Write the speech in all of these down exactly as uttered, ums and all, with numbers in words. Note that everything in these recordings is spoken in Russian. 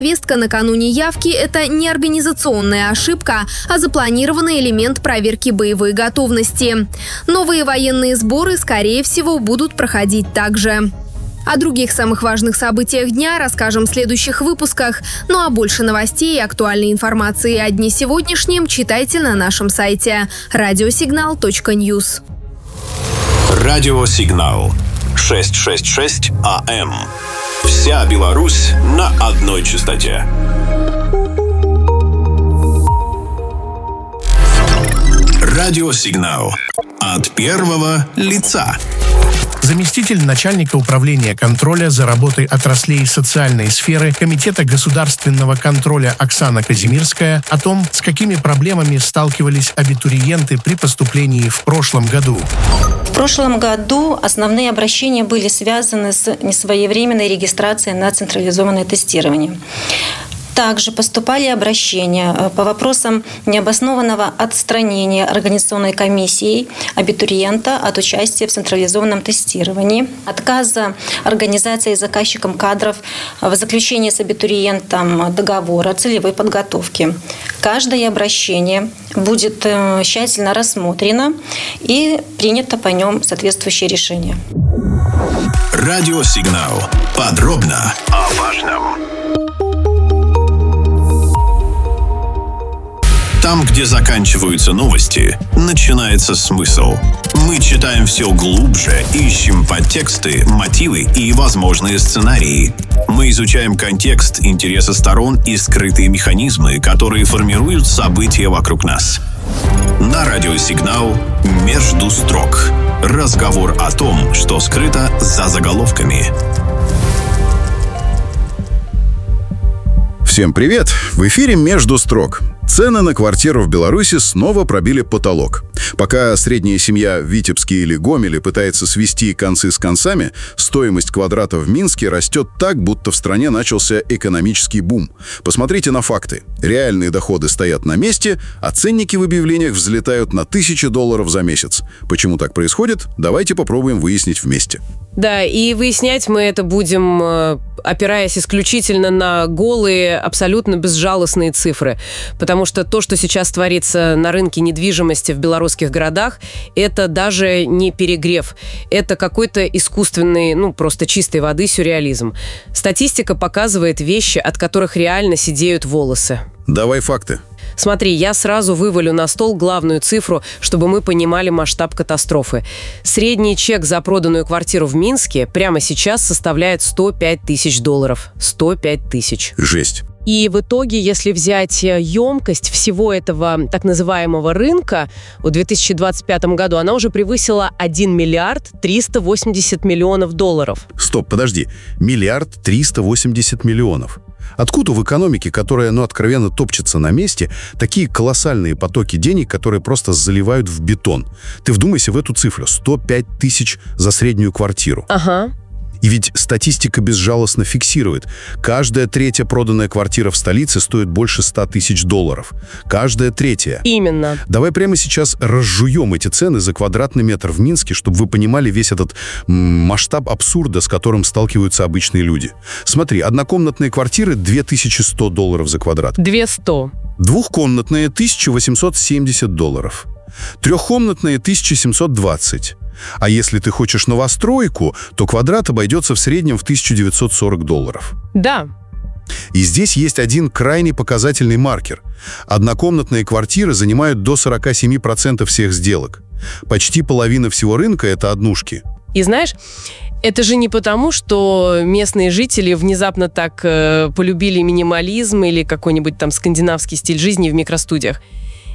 Повестка накануне явки – это не организационная ошибка, а запланированный элемент проверки боевой готовности. Новые военные сборы, скорее всего, будут проходить так же. О других самых важных событиях дня расскажем в следующих выпусках. Ну а больше новостей и актуальной информации о дне сегодняшнем читайте на нашем сайте радиосигнал точка ньюс. Радиосигнал шестьсот шестьдесят шесть АМ. Вся Беларусь на одной частоте. Радиосигнал от первого лица. Заместитель начальника управления контроля за работой отраслей социальной сферы Комитета государственного контроля Оксана Казимирская о том, с какими проблемами сталкивались абитуриенты при поступлении в прошлом году. В прошлом году основные обращения были связаны с несвоевременной регистрацией на централизованное тестирование. Также поступали обращения по вопросам необоснованного отстранения организационной комиссией абитуриента от участия в централизованном тестировании, отказа организации и заказчикам кадров в заключении с абитуриентом договора целевой подготовки. Каждое обращение будет тщательно рассмотрено и принято по нем соответствующее решение. Радиосигнал. Подробно о важном. Там, где заканчиваются новости, начинается смысл. Мы читаем все глубже, ищем подтексты, мотивы и возможные сценарии. Мы изучаем контекст, интересы сторон и скрытые механизмы, которые формируют события вокруг нас. На радиосигнал «Между строк». Разговор о том, что скрыто за заголовками. Всем привет! В эфире «Между строк». Цены на квартиру в Беларуси снова пробили потолок. Пока средняя семья в Витебске или Гомеле пытается свести концы с концами, стоимость квадрата в Минске растет так, будто в стране начался экономический бум. Посмотрите на факты. Реальные доходы стоят на месте, а ценники в объявлениях взлетают на тысячи долларов за месяц. Почему так происходит? Давайте попробуем выяснить вместе. Да, и выяснять мы это будем, опираясь исключительно на голые, абсолютно безжалостные цифры. Потому что то, что сейчас творится на рынке недвижимости в белорусских городах, это даже не перегрев. Это какой-то искусственный, ну, просто чистой воды сюрреализм. Статистика показывает вещи, от которых реально сидеют волосы. Давай факты. Смотри, я сразу вывалю на стол главную цифру, чтобы мы понимали масштаб катастрофы. Средний чек за проданную квартиру в Минске прямо сейчас составляет сто пять тысяч долларов. сто пять тысяч. Жесть. И в итоге, если взять емкость всего этого так называемого рынка, в две тысячи двадцать пятом году она уже превысила один миллиард триста восемьдесят миллионов долларов. Стоп, подожди. Миллиард триста восемьдесят миллионов. Откуда в экономике, которая, ну, откровенно топчется на месте, такие колоссальные потоки денег, которые просто заливают в бетон? Ты вдумайся в эту цифру. сто пять тысяч за среднюю квартиру. Ага. И ведь статистика безжалостно фиксирует. Каждая третья проданная квартира в столице стоит больше ста тысяч долларов. Каждая третья. Именно. Давай прямо сейчас разжуем эти цены за квадратный метр в Минске, чтобы вы понимали весь этот м- масштаб абсурда, с которым сталкиваются обычные люди. Смотри, однокомнатные квартиры две тысячи сто долларов за квадрат. двести. Двухкомнатные тысяча восемьсот семьдесят долларов. Трехкомнатные тысяча семьсот двадцать. А если ты хочешь новостройку, то квадрат обойдется в среднем в тысячу девятьсот сорок долларов. Да. И здесь есть один крайне показательный маркер. Однокомнатные квартиры занимают до сорок семь процентов всех сделок. Почти половина всего рынка – это однушки. И знаешь, это же не потому, что местные жители внезапно так э, полюбили минимализм или какой-нибудь там скандинавский стиль жизни в микростудиях.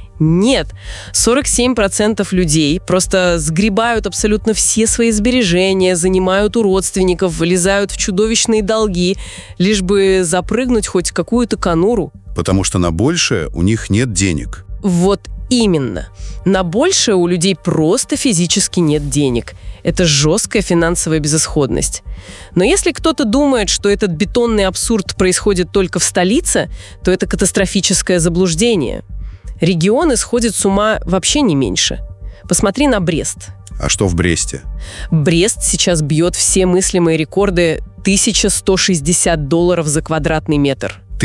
Нет, сорок семь процентов людей просто сгребают абсолютно все свои сбережения, занимают у родственников, влезают в чудовищные долги, лишь бы запрыгнуть хоть какую-то конуру. Потому что на большее у них нет денег. Вот именно. На большее у людей просто физически нет денег. Это жесткая финансовая безысходность. Но если кто-то думает, что этот бетонный абсурд происходит только в столице, то это катастрофическое заблуждение. Регионы сходят с ума вообще не меньше. Посмотри на Брест. А что в Бресте? Брест сейчас бьет все мыслимые рекорды. тысяча сто шестьдесят долларов за квадратный метр.